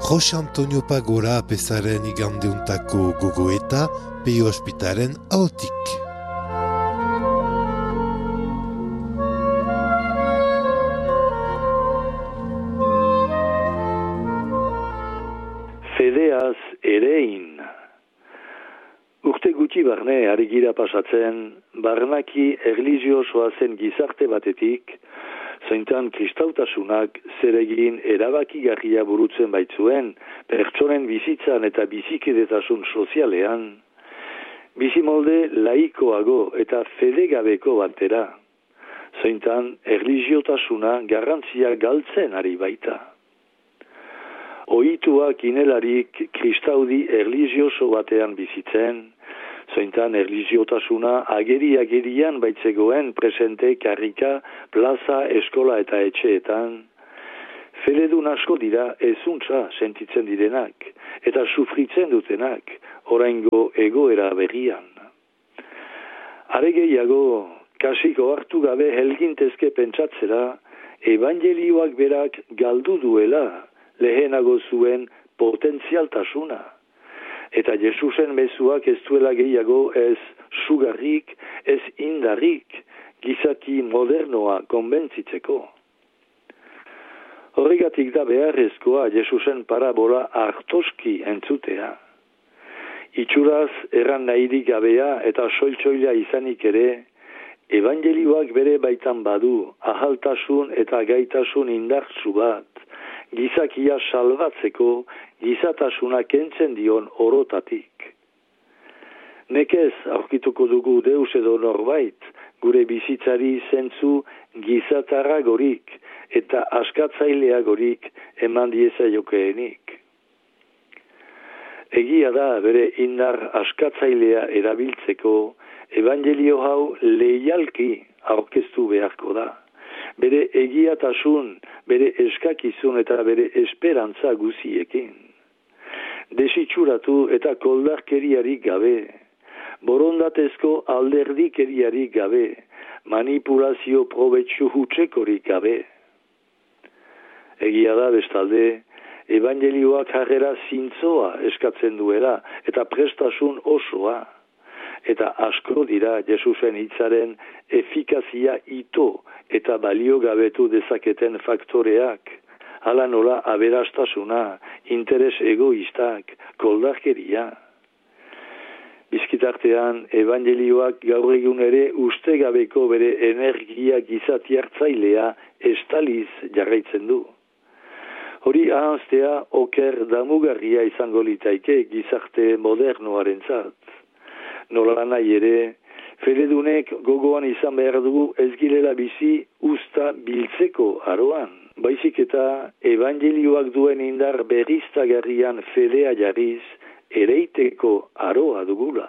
Jose Antonio Pagora apezaren igandeuntako gogoeta Peio Ospitaren ahotik. Fedeaz erein. Urte gutxi barne ari gira pasatzen, barnaki erlijiosoa zen gizarte batetik, zointan kristautasunak zeregin erabakigarria burutzen baitzuen, pertsonen bizitzan eta bizikidetasun sozialean, bizimolde laikoago eta fedegabeko batera, zointan erlijiotasuna garrantzia galtzen ari baita. Ohituak inelarik kristaudi erlijioso batean bizitzen, zointan erlijiotasuna ageri-agerian baitzegoen presente karrika, plaza, eskola eta etxeetan, feledun asko dira ezuntza sentitzen direnak, eta sufritzen dutenak, oraingo egoera berrian. Are gehiago, kasiko hartu gabe helgintezke pentsatzera, evangelioak berak galdu duela, lehenago zuen potentzialtasuna. Eta Jesusen mezuak ez duela gehiago ez sugarrik, ez indarrik, gizaki modernoa konbentzitzeko. Horregatik da beharrezkoa Jesusen parabola hartoski entzutea. Itxuraz erran nahirik gabea eta soiltsoila izanik ere, evangelioak bere baitan badu, ahaltasun eta gaitasun indartsu bat, gizakia salbatzeko gizatasuna kentzen dion orotatik. Nekez aurkituko dugu Deus edo norbait, gure bizitzari zentzu gizatarragorik eta askatzaileagorik eman diezaiokeenik. Egia da bere indar askatzailea erabiltzeko, evangelio hau leialki aurkeztu beharko da. Bere egiatasun, bere eskakizun eta bere esperantza guziekin. Desitxuratu eta koldarkeriarik gabe, borondatezko alderdikeriarik gabe, manipulazio probetxu hutsekorik gabe. Egia da bestalde, evangelioak jarrera zintzoa eskatzen duela eta prestasun osoa. Eta asko dira Jesusen hitzaren efikazia ito eta balio gabetu dezaketen faktoreak, hala nola aberastasuna, interes egoistak, koldarkeria. Bizkitartean, evangelioak gaur egun ere ustegabeko bere energia gizatiartzailea estaliz jarraitzen du. Hori ahanztea oker damugarria izango litaike gizarte modernoarentzat. Nola nahi ere, feledunek gogoan izan behar dugu ez girela bizi usta biltzeko aroan. Baizik eta evangelioak duen indar berriztagarrian fedea jarriz ereiteko aroa dugula.